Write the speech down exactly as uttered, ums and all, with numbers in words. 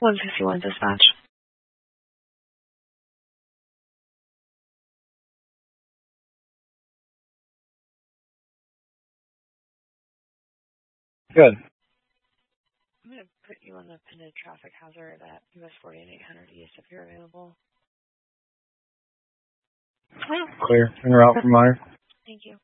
one fifty-one dispatch. Good. I'm going to put you on the pending traffic hazard at U S forty-eight hundred East if you're available. Clear. En route from Meyer. Thank you.